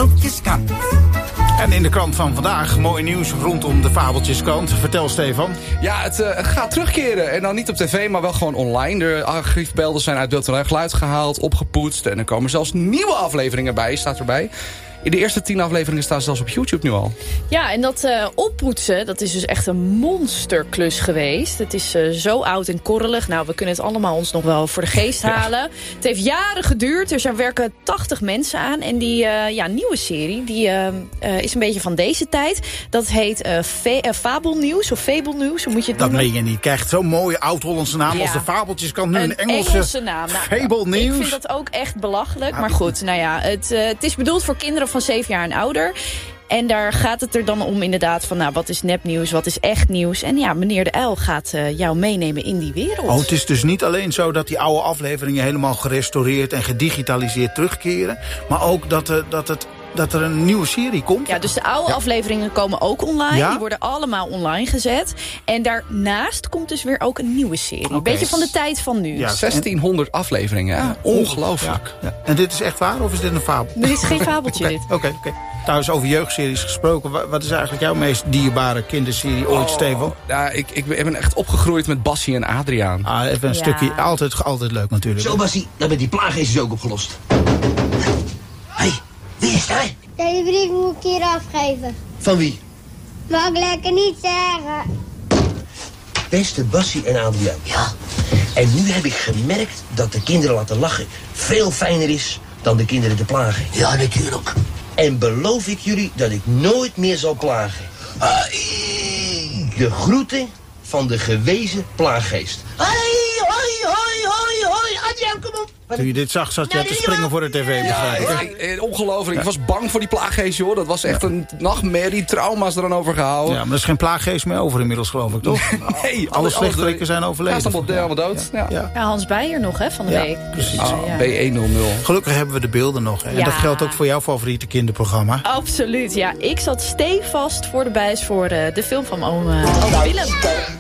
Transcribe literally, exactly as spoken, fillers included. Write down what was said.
Fabeltjeskant. En in de krant van vandaag, mooi nieuws rondom de Fabeltjeskant. Vertel, Stefan. Ja, het, uh, het gaat terugkeren. En dan niet op tv, maar wel gewoon online. De archiefbeelden zijn uit beeld en geluid gehaald, opgepoetst. En er komen zelfs nieuwe afleveringen bij, staat erbij. In de eerste tien afleveringen staan ze zelfs op YouTube nu al. Ja, en dat uh, oppoetsen, dat is dus echt een monsterklus geweest. Het is uh, zo oud en korrelig. Nou, we kunnen het allemaal ons nog wel voor de geest halen. Ja. Het heeft jaren geduurd, dus er werken tachtig mensen aan. En die uh, ja, nieuwe serie, die uh, uh, is een beetje van deze tijd. Dat heet uh, Fe- uh, Fabelnieuws of Fabelnieuws, hoe moet je het dat noemen? Dat meen je niet. Krijgt zo'n mooie oud-Hollandse naam ja. als de Fabeltjeskant. Nu een, een Engelse, Engelse naam. Nou, Fabelnieuws. Ik vind dat ook echt belachelijk. Ja, maar goed, nou ja, het, uh, het is bedoeld voor kinderen van zeven jaar en ouder. En daar gaat het er dan om inderdaad van, nou, wat is nepnieuws, wat is echt nieuws. En ja, meneer De Uil gaat uh, jou meenemen in die wereld. Oh, het is dus niet alleen zo dat die oude afleveringen helemaal gerestaureerd en gedigitaliseerd terugkeren. Maar ook dat, uh, dat het... dat er een nieuwe serie komt. Ja, dus de oude ja. afleveringen komen ook online. Ja? Die worden allemaal online gezet. En daarnaast komt dus weer ook een nieuwe serie. Een okay. beetje van de tijd van nu. Ja, zestienhonderd afleveringen. Ja, ongelooflijk. Ja. Ja. En dit is echt waar of is dit een fabel? Dit is geen fabeltje, okay. dit. Oké, okay, oké. Okay. Trouwens, over jeugdseries gesproken. Wat is eigenlijk jouw meest dierbare kinderserie ooit, oh, Stefan? Ja, ik, ik ben echt opgegroeid met Bassie en Adriaan. Ah, even een ja. stukje. Altijd, altijd leuk natuurlijk. Zo, Bassie, dan ben die plaaggeest ook opgelost. Hé, hey, wie is daar? Deze brief moet ik hier afgeven. Van wie? Mag ik lekker niet zeggen. Beste Bassie en Adriaan. Ja. En nu heb ik gemerkt dat de kinderen laten lachen veel fijner is dan de kinderen te plagen. Ja, natuurlijk. En beloof ik jullie dat ik nooit meer zal plagen. De groeten van de gewezen plaaggeest. Hoi, hoi, hoi, hoi, hoi. Adriaan, kom op. Toen je dit zag, zat je te springen voor de tv. Ja, ja, ongelooflijk. Ik was bang voor die plaaggeest, joh. Dat was echt een nachtmerrie, trauma's eraan over gehouden. Ja, maar er is geen plaaggeest meer over inmiddels, geloof ik, toch? Nee, alle slechterikken zijn overleden. Ja, allemaal, allemaal dood. Ja. Ja. Ja, Hans Beijer nog, hè, van de ja, week. Precies. Ah, ja. B honderdnld. Gelukkig hebben we de beelden nog. Hè? En ja. dat geldt ook voor jouw favoriete kinderprogramma. Absoluut, ja. Ik zat stevast voor de buis voor uh, de film van oom uh, Willem.